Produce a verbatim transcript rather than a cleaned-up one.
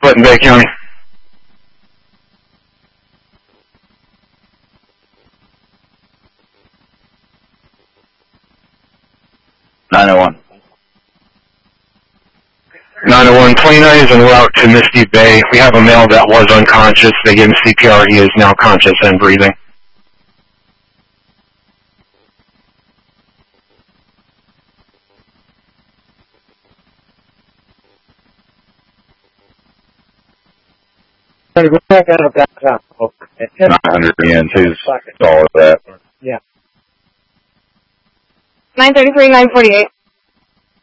Put-in-Bay County. nine oh one. nine oh one, Clean Eyes en route to Misty Bay. We have a male that was unconscious. They gave him C P R. He is now conscious and breathing. Go back out of that top. Okay. nine hundred E N T's all of that. Yeah. nine thirty-three, nine forty-eight.